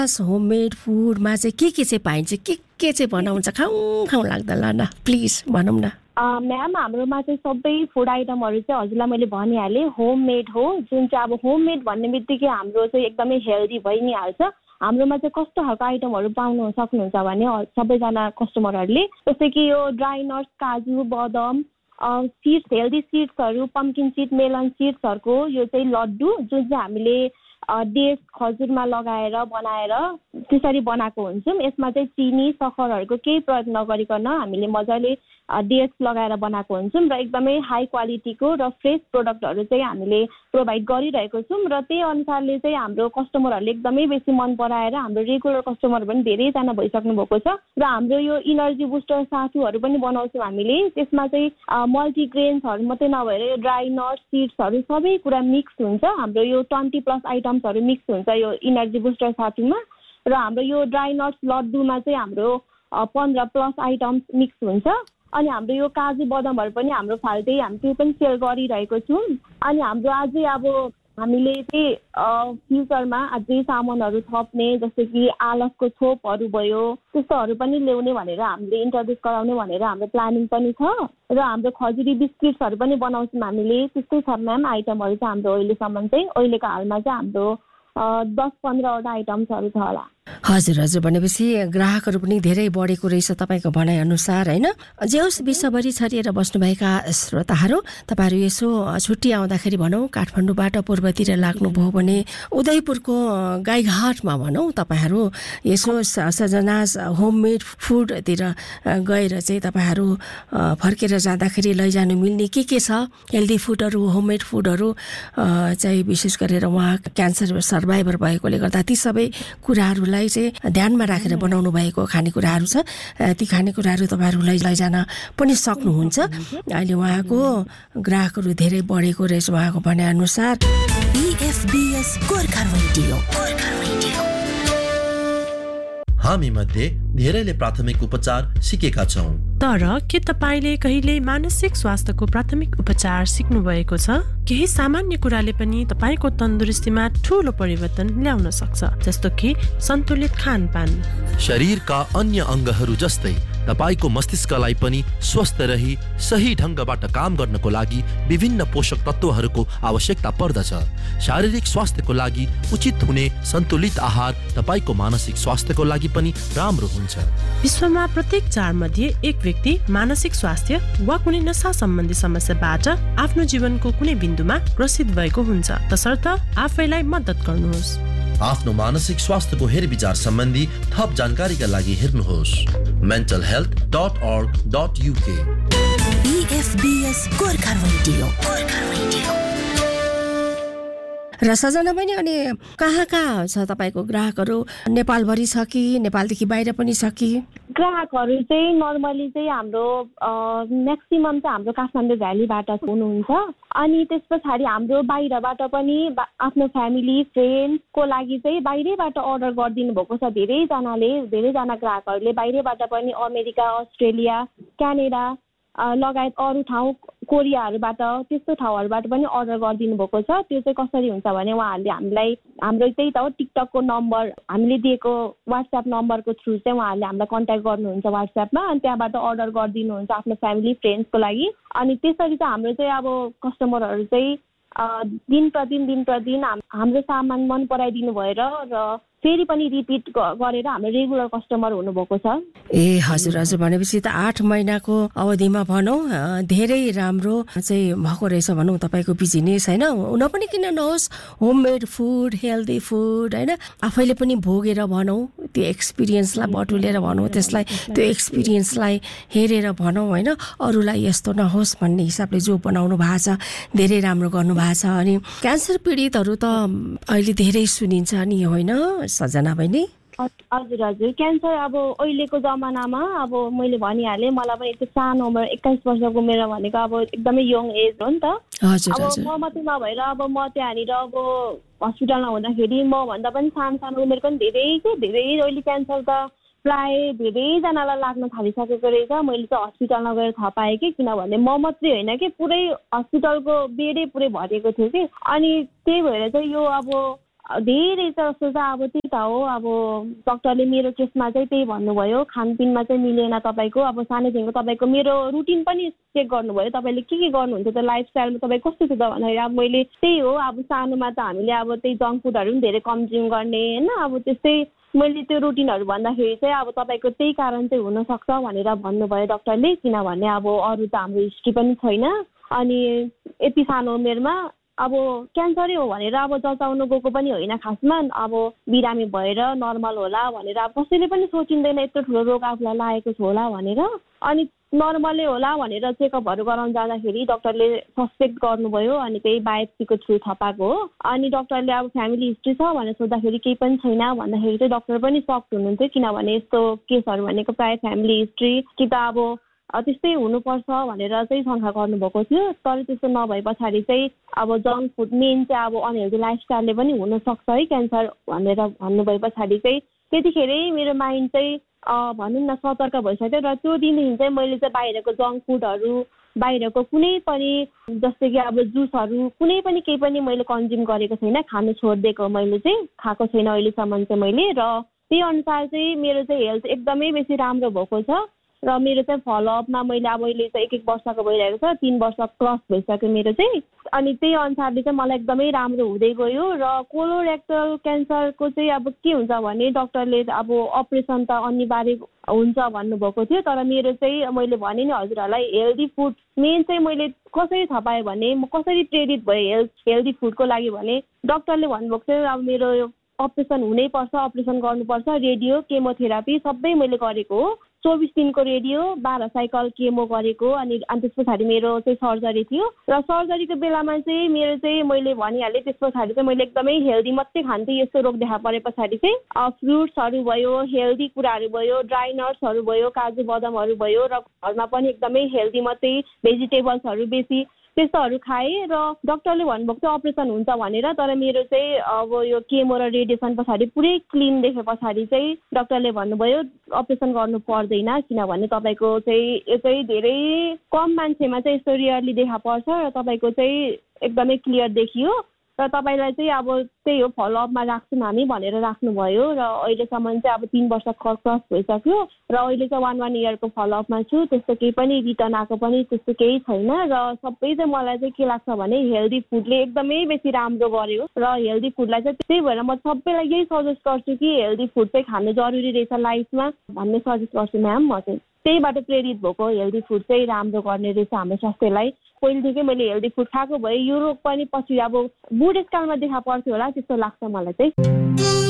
Homemade फुडमा चाहिँ के चाहिँ पाइन्छ, के चाहिँ बनाउँछ? खाउँ लाग्दा ल न प्लिज भनौँ न। म्याम हाम्रोमा चाहिँ सबै फुड आइटमहरू चाहिँ हजुरलाई मैले भनिहालेँ होममेड हो। जुन चाहिँ अब होममेड भन्ने बित्तिकै हाम्रो चाहिँ एकदमै हेल्दी भइ नै हाल्छ। हाम्रोमा चाहिँ कस्तो खालको आइटमहरू पाउनु सक्नुहुन्छ भने सबैजना कस्टमरहरूले जस्तै कि यो ड्राई नट्स, काजु, बदाम, सिड्स, हेल्दी सिड्सहरू, पम्किन सिड, मेलन सिड्सहरूको यो चाहिँ लड्डु जुन चाहिँ हामीले डेट्स खजुरमा लगाएर बनाएर त्यसरी बनाएको हुन्छौँ। यसमा चाहिँ चिनी सक्खरहरूको केही प्रयोग नगरिकन हामीले मजाले डेट्स लगाएर बनाएको हुन्छौँ र एकदमै हाई क्वालिटीको र फ्रेस प्रोडक्टहरू चाहिँ हामीले प्रोभाइड गरिरहेको छौँ र त्यही अनुसारले चाहिँ हाम्रो कस्टमरहरूले एकदमै बेसी मन पराएर हाम्रो रेगुलर कस्टमर पनि धेरैजना भइसक्नु भएको छ। र हाम्रो यो इनर्जी बुस्टर सातुहरू पनि बनाउँछौँ हामीले। त्यसमा चाहिँ मल्टिग्रेन्सहरू मात्रै नभएर यो ड्राई नट्स, सिड्सहरू सबै कुरा मिक्स हुन्छ। हाम्रो यो 20+ आइटम्सहरू मिक्स हुन्छ यो इनर्जी बुस्टर सातुमा। र हाम्रो यो ड्राई नट्स लड्डुमा चाहिँ हाम्रो 15+ आइटम्स मिक्स हुन्छ। अनि हाम्रो यो काजु बदामहरू पनि हाम्रो फाल्टै हामी त्यो पनि सेल गरिरहेको छौँ। अनि हाम्रो अझै अब हामीले चाहिँ फ्युचरमा अझै सामानहरू थप्ने जस्तै कि आलसको छोपहरू भयो त्यस्तोहरू पनि ल्याउने भनेर हामीले इन्ट्रोड्युस गराउने भनेर हाम्रो प्लानिङ पनि छ। र हाम्रो खजुरी बिस्किट्सहरू पनि बनाउँछौँ हामीले। त्यस्तै छ म्याम आइटमहरू चाहिँ हाम्रो अहिलेसम्म चाहिँ अहिलेको हालमा चाहिँ हाम्रो 10-15वटा आइटम्सहरू छ होला। हजुर हजुर, भनेपछि ग्राहकहरू पनि धेरै बढेको रहेछ तपाईँको भनाइअनुसार होइन। जे होस् विश्वभरि छरिएर बस्नुभएका श्रोताहरू, तपाईँहरू यसो छुट्टी आउँदाखेरि भनौँ काठमाडौँबाट पूर्वतिर लाग्नुभयो भने उदयपुरको गाईघाटमा भनौँ तपाईँहरू यसो सजनाज होममेड फुडतिर गएर चाहिँ तपाईँहरू फर्केर जाँदाखेरि लैजानु मिल्ने के छ हेल्दी फुडहरू, होममेड फुडहरू चाहिँ विशेष गरेर उहाँ क्यान्सर सर्भाइभर भएकोले गर्दा ती सबै कुराहरूलाई चाहिँ ध्यानमा राखेर बनाउनु भएको खानेकुराहरू छ। ती खानेकुराहरू तपाईँहरू लैजान पनि सक्नुहुन्छ। अहिले उहाँको ग्राहकहरू धेरै बढेको रहेछ उहाँको भनाइअनुसार। हामी मध्ये धेरैले प्राथमिक उपचार सिकेका छौं, तर के तपाईले कहिले मानसिक स्वास्थ्यको प्राथमिक उपचार सिक्नु भएको छ? केही सामान्य कुराले पनि तपाईको तन्दुरुस्तीमा ठूलो परिवर्तन ल्याउन सक्छ, जस्तो कि सन्तुलित खानपान। शरीरका अन्य अंगहरू जस्तै तपाईको मस्तिष्कलाई पनि स्वस्थ रही सही ढंगबाट काम गर्नको लागि विभिन्न पोषक तत्वहरूको आवश्यकता पर्दछ। शारीरिक स्वास्थ्यको लागि उचित हुने सन्तुलित आहार तपाईको मानसिक स्वास्थ्यको लागि पनि राम्रो हुन्छ। विश्वमा प्रत्येक 4 मध्ये 1 व्यक्ति मानसिक स्वास्थ्य वा कुनै नशा सम्बन्धी समस्याबाट आफ्नो जीवनको कुनै बिन्दुमा ग्रसित भएको हुन्छ। तसर्थ आफैलाई मद्दत गर्नुहोस्। आफ्नो मानसिक स्वास्थ्यको हेरविचार सम्बन्धी थप जानकारीका लागि हेर्नुहोस् mentalhealth.org.uk। EFBS Gorkha radio. र सजना पनि अनि कहाँ छ तपाईको ग्राहकहरू? नेपालभरि छ कि नेपालदेखि बाहिर पनि छ कि? ग्राहकहरू चाहिँ नर्मली चाहिँ हाम्रो म्याक्सिमम चाहिँ हाम्रो काठमाडौँ भ्यालीबाट हुनुहुन्छ। अनि त्यस पछाडि हाम्रो बाहिरबाट पनि आफ्नो फ्यामिली फ्रेन्ड्सको लागि चाहिँ बाहिरैबाट अर्डर गरिदिनु भएको छ। धेरैजना ग्राहकहरूले बाहिरैबाट पनि अमेरिका, अस्ट्रेलिया, क्यानाडा लगायत अरू ठाउँ कोरियाहरूबाट त्यस्तो ठाउँहरूबाट पनि अर्डर गरिदिनु भएको छ। त्यो चाहिँ कसरी हुन्छ भने उहाँहरूले हामीलाई हाम्रो त्यही त हो टिकटकको नम्बर हामीले दिएको वाट्सएप नम्बरको थ्रु चाहिँ उहाँहरूले हामीलाई कन्ट्याक्ट गर्नुहुन्छ वाट्सएपमा। अनि त्यहाँबाट अर्डर गरिदिनुहुन्छ आफ्नो फ्यामिली फ्रेन्ड्सको लागि। अनि त्यसरी चाहिँ हाम्रो चाहिँ अब कस्टमरहरू चाहिँ दिन प्रतिदिन हाम्रो सामान मन पराइदिनु भएर र फेरि पनि रिपिट गरेर हाम्रो रेगुलर कस्टमर हुनुभएको छ। ए हजुर हजुर, भनेपछि त 8 महिनाको अवधिमा भनौँ धेरै राम्रो चाहिँ भएको रहेछ भनौँ तपाईँको बिजनेस होइन। हुन पनि किन नहोस्, होममेड फुड, हेल्दी फुड होइन, आफैले पनि भोगेर भनौँ त्यो एक्सपिरियन्सलाई बटुलेर भनौँ, त्यसलाई त्यो एक्सपिरियन्सलाई हेरेर भनौँ होइन, अरूलाई यस्तो नहोस् भन्ने हिसाबले जो बनाउनु भएको छ धेरै राम्रो गर्नु भएको छ। अनि क्यान्सर पीडितहरू त अहिले धेरै सुनिन्छ नि होइन सजना बहिनी? हजुर हजुर, क्यान्सर अब अहिलेको जमानामा अब मैले भनिहालेँ, मलाई पनि यति सानो उमेर 21 वर्षको उमेर भनेको अब एकदमै यङ एज हो नि त। अब म मात्रै नभएर अब म त्यहाँनिर अब हस्पिटलमा हुँदाखेरि म भन्दा पनि सानो उमेर पनि धेरै अहिले क्यान्सर त प्राय धेरैजनालाई लाग्न थालिसकेको रहेछ। मैले चाहिँ हस्पिटलमा गएर थाहा पाएँ कि, किनभने म मात्रै होइन कि पुरै हस्पिटलको बेडै पुरै भरिएको थियो कि। अनि त्यही भएर चाहिँ यो अब धेरै जस्तो चाहिँ अब त्यही त हो। अब डक्टरले मेरो केसमा चाहिँ त्यही भन्नुभयो, खानपिनमा चाहिँ मिलेन तपाईँको। अब सानैदेखिको तपाईँको मेरो रुटिन पनि चेक गर्नुभयो, तपाईँले के गर्नुहुन्छ त लाइफस्टाइलमा तपाईँ कस्तो छ त भन्दाखेरि अब मैले त्यही हो। अब सानोमा त हामीले अब त्यही जङ्क फुडहरू पनि धेरै कन्ज्युम गर्ने होइन, अब त्यस्तै मैले त्यो रुटिनहरू भन्दाखेरि चाहिँ अब तपाईँको त्यही कारण चाहिँ हुनसक्छ भनेर भन्नुभयो डक्टरले। किनभने अब अरू त हाम्रो हिस्ट्री पनि छैन, अनि यति सानो उमेरमा अब क्यान्सरै हो भनेर अब जचाउनु गएको पनि होइन खासमा। अब बिरामी भएर नर्मल होला भनेर अब कसैले पनि सोचिँदैन यत्रो ठुलो रोग आफूलाई लागेको छ होला भनेर। अनि नर्मलै होला भनेर चेकअपहरू गराउन जाँदाखेरि डक्टरले सस्पेक्ट गर्नुभयो, अनि त्यही बायोप्सीको थ्रु थपाएको हो। अनि डक्टरले अब फ्यामिली हिस्ट्री छ भनेर सोद्धाखेरि केही पनि छैन भन्दाखेरि चाहिँ डक्टर पनि सक्ट हुनुहुन्थ्यो, किनभने यस्तो केसहरू भनेको प्रायः फ्यामिली हिस्ट्री कि त अब त्यस्तै हुनुपर्छ भनेर चाहिँ शङ्का गर्नुभएको थियो। तर त्यस्तो नभए पछाडि चाहिँ अब जङ्क फुड मेन चाहिँ अब अनहेल्दी लाइफस्टाइलले पनि हुनसक्छ है क्यान्सर भनेर भन्नुभए पछाडि चाहिँ त्यतिखेरै मेरो माइन्ड चाहिँ भनौँ न सतर्क भइसक्यो। र त्यो दिनदेखि चाहिँ मैले चाहिँ बाहिरको जङ्क फुडहरू, बाहिरको कुनै पनि जस्तै कि अब जुसहरू कुनै पनि केही पनि मैले कन्ज्युम गरेको छैन, खानु छोडिदिएको मैले चाहिँ, खाएको छैन अहिलेसम्म चाहिँ मैले। र त्यही अनुसार चाहिँ मेरो चाहिँ हेल्थ एकदमै बेसी राम्रो भएको छ। र मेरो चाहिँ फलोअपमा मैले अब अहिले चाहिँ 1 वर्षको भइरहेको छ, 3 वर्ष क्रस भइसक्यो मेरो चाहिँ। अनि त्यही अनुसारले चाहिँ मलाई एकदमै राम्रो हुँदै गयो। र कोलोरेक्टल क्यान्सरको चाहिँ अब के हुन्छ भने डक्टरले अब अपरेसन त अनिवार्य हुन्छ भन्नुभएको थियो। तर मेरो चाहिँ मैले भने नि हजुरहरूलाई हेल्दी फुड मेन चाहिँ मैले कसरी थाहा पाएँ भने, म कसरी प्रेरित भएँ हेल्दी फुडको लागि भने डक्टरले भन्नुभएको थियो अब मेरो अपरेसन हुनैपर्छ, अपरेसन गर्नुपर्छ, रेडियो केमोथेरापी सबै मैले गरेको हो। 24 दिनको रेडियो, 12 साइकल केमो गरेको। अनि त्यस पछाडि मेरो चाहिँ सर्जरी थियो। र सर्जरीको बेलामा चाहिँ मेरो चाहिँ मैले भनिहालेँ, त्यस पछाडि चाहिँ मैले एकदमै हेल्दी मात्रै खान्थेँ। यस्तो रोग देखा परे पछाडि चाहिँ फ्रुट्सहरू भयो, हेल्दी कुराहरू भयो, ड्राई नट्सहरू भयो, काजु बदामहरू भयो, र घरमा पनि एकदमै हेल्दी मात्रै भेजिटेबल्सहरू बेसी त्यस्तोहरू खाएँ। र डक्टरले भन्नुभएको थियो अपरेसन हुन्छ भनेर। तर मेरो चाहिँ अब यो केमो र रेडिएसन पछाडि पुरै क्लिन देखे पछाडि चाहिँ डक्टरले भन्नुभयो अपरेसन गर्नु पर्दैन, किनभने तपाईँको चाहिँ यो चाहिँ धेरै कम मान्छेमा चाहिँ यस्तो रियरली देखा पर्छ र तपाईँको चाहिँ एकदमै क्लियर देखियो। र तपाईँलाई चाहिँ अब त्यही हो फलोअपमा राख्छौँ हामी भनेर राख्नुभयो। र अहिलेसम्म चाहिँ अब 3 वर्ष क्रस भइसक्यो र अहिले चाहिँ 1 इयरको फलोअपमा छु। त्यस्तो केही पनि रिटर्न आएको पनि त्यस्तो केही छैन। र सबै चाहिँ मलाई चाहिँ के लाग्छ भने हेल्दी फुडले एकदमै बेसी राम्रो गर्यो। र हेल्दी फुडलाई चाहिँ त्यही भएर म सबैलाई यही सजेस्ट गर्छु कि हेल्दी फुड चाहिँ खानु जरुरी रहेछ लाइफमा भन्ने सजेस्ट गर्छु म्याम। म चाहिँ त्यहीबाट प्रेरित भएको, हेल्दी फुड चाहिँ राम्रो गर्ने रहेछ हाम्रो स्वास्थ्यलाई। पहिलेदेखि मैले हेल्दी फुड खाएको भए यो रोग पनि पछि अब बुढेसकालमा देखा पर्थ्यो होला जस्तो लाग्छ मलाई चाहिँ।